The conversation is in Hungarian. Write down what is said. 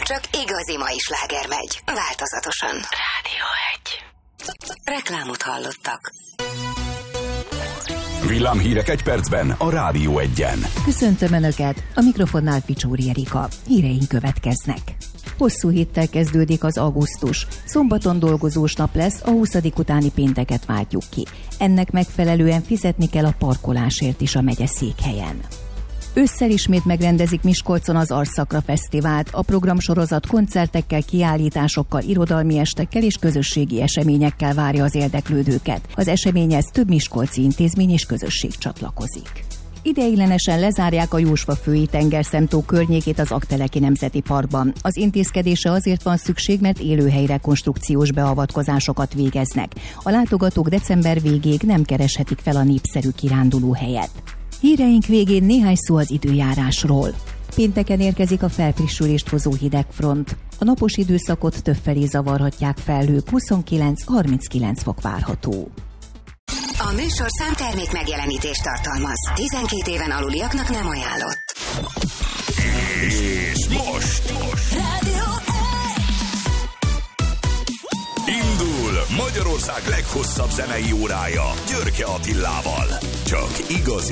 csak igazi mai sláger megy. Változatosan. Rádió 1. Reklámot hallottak. Villámhírek egy percben a Rádió 1-en. Köszöntöm Önöket, a mikrofonnál Picsóri Erika. Híreink következnek. Hosszú héttel kezdődik az augusztus. Szombaton dolgozós nap lesz, a 20. utáni pénteket váltjuk ki. Ennek megfelelően fizetni kell a parkolásért is a megyeszékhelyen. Ősszel ismét megrendezik Miskolcon az Arszakra Fesztivált. A programsorozat koncertekkel, kiállításokkal, irodalmi estekkel és közösségi eseményekkel várja az érdeklődőket. Az eseményhez több miskolci intézmény és közösség csatlakozik. Ideiglenesen lezárják a Jósva-fői tengerszemtó környékét az Aggteleki Nemzeti Parkban. Az intézkedésre azért van szükség, mert élőhelyrekonstrukciós beavatkozásokat végeznek. A látogatók december végéig nem kereshetik fel a népszerű kirándulóhelyet. Híreink végén néhány szó az időjárásról. Pénteken érkezik a felfrissülést hozó hidegfront. A napos időszakot többfelé zavarhatják felhők, 29-39 fok várható. A műsorszám termék megjelenítést tartalmaz. 12 éven aluliaknak nem ajánlott. És most Rádió 1. indul Magyarország leghosszabb zenei órája Györke Attilával. Csak igazi